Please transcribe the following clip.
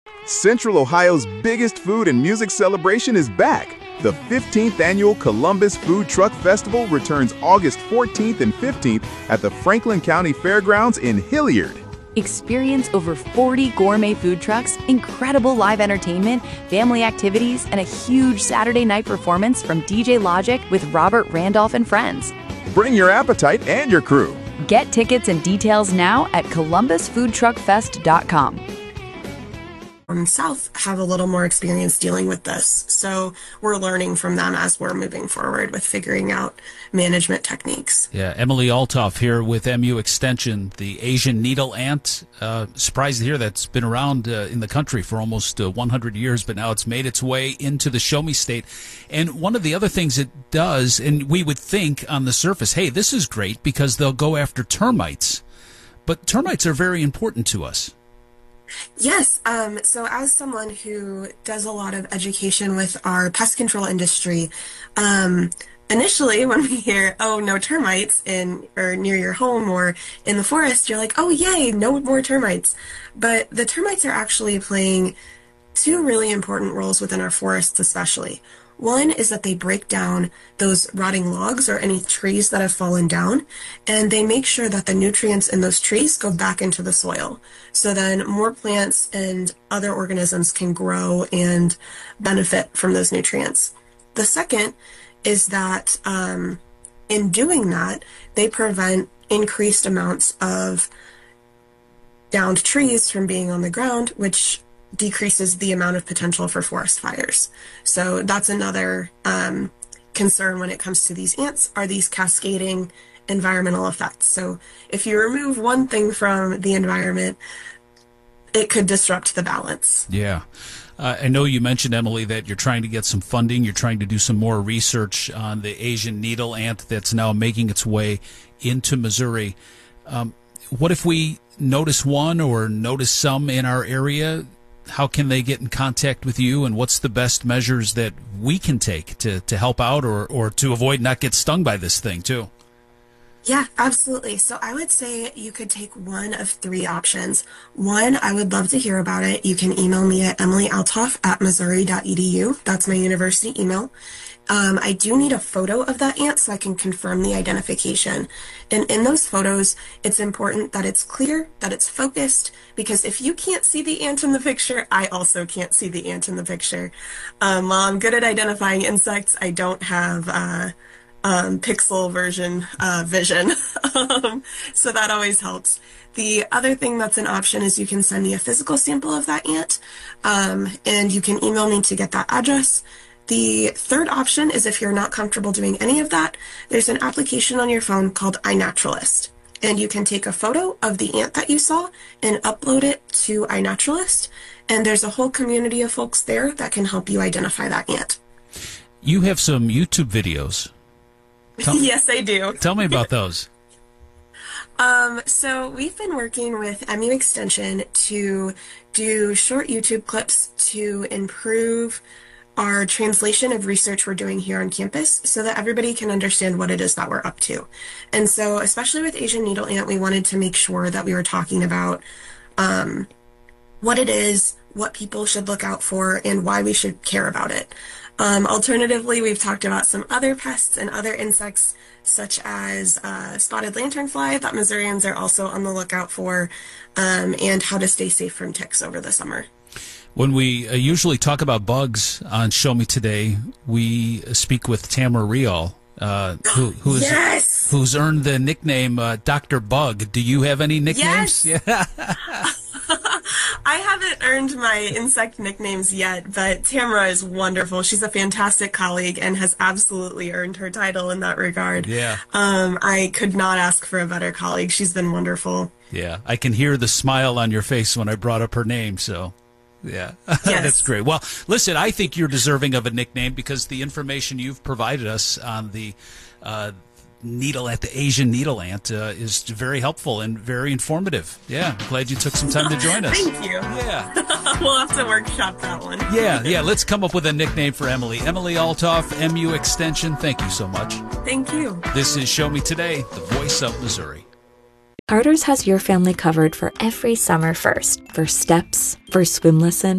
Central Ohio's biggest food and music celebration is back. The 15th annual Columbus Food Truck Festival returns August 14th and 15th at the Franklin County Fairgrounds in Hilliard. Experience over 40 gourmet food trucks, incredible live entertainment, family activities, and a huge Saturday night performance from DJ Logic with Robert Randolph and friends. Bring your appetite and your crew. Get tickets and details now at columbusfoodtruckfest.com. South have a little more experience dealing with this. So we're learning from them as we're moving forward with figuring out management techniques. Yeah, Emily Altoff here with MU Extension, the Asian needle ant. Surprised to hear that's been around in the country for almost 100 years, but now it's made its way into the Show Me State. And one of the other things it does, and we would think on the surface, hey, this is great because they'll go after termites. But termites are very important to us. Yes. So as someone who does a lot of education with our pest control industry, initially when we hear, oh, no termites in or near your home or in the forest, you're like, oh, yay, no more termites. But the termites are actually playing two really important roles within our forests especially. One is that they break down those rotting logs or any trees that have fallen down, and they make sure that the nutrients in those trees go back into the soil. So then more plants and other organisms can grow and benefit from those nutrients. The second is that in doing that, they prevent increased amounts of downed trees from being on the ground, which decreases the amount of potential for forest fires. So that's another concern when it comes to these ants, are these cascading environmental effects. So if you remove one thing from the environment, it could disrupt the balance. Yeah. I know you mentioned, Emily, that you're trying to get some funding. You're trying to do some more research on the Asian needle ant that's now making its way into Missouri. What if we notice one or notice some in our area? How can they get in contact with you, and what's the best measures that we can take to help out or to avoid not get stung by this thing too? Yeah, absolutely. So I would say you could take one of three options. One, I would love to hear about it. You can email me at emilyaltoff@missouri.edu. That's my university email. I do need a photo of that ant so I can confirm the identification. And in those photos, it's important that it's clear, that it's focused, because if you can't see the ant in the picture, I also can't see the ant in the picture. While I'm good at identifying insects, I don't have pixel version vision. So that always helps. The other thing that's an option is you can send me a physical sample of that ant, and you can email me to get that address. The third option is if you're not comfortable doing any of that, there's an application on your phone called iNaturalist. And you can take a photo of the ant that you saw and upload it to iNaturalist. And there's a whole community of folks there that can help you identify that ant. You have some YouTube videos. Yes, I do. Tell me about those. So we've been working with MU Extension to do short YouTube clips to improve our translation of research we're doing here on campus so that everybody can understand what it is that we're up to. And so especially with Asian needle ant, we wanted to make sure that we were talking about what it is, what people should look out for, and why we should care about it. Alternatively, we've talked about some other pests and other insects such as spotted lanternfly that Missourians are also on the lookout for, and how to stay safe from ticks over the summer. When we usually talk about bugs on Show Me Today, we speak with Tamara Rial, who's earned the nickname Dr. Bug. Do you have any nicknames? Yes. Yeah. I haven't earned my insect nicknames yet, but Tamara is wonderful. She's a fantastic colleague and has absolutely earned her title in that regard. Yeah. I could not ask for a better colleague. She's been wonderful. Yeah. I can hear the smile on your face when I brought up her name, so... Yeah, yes. That's great. Well, listen, I think you're deserving of a nickname because the information you've provided us on the the Asian needle ant is very helpful and very informative. Yeah, I'm glad you took some time to join us. Thank you. Yeah. We'll have to workshop that one. Yeah, let's come up with a nickname for Emily. Emily Altoff, MU Extension, thank you so much. Thank you. This is Show Me Today, the voice of Missouri. Carter's has your family covered for every summer first. For steps, for swim lesson,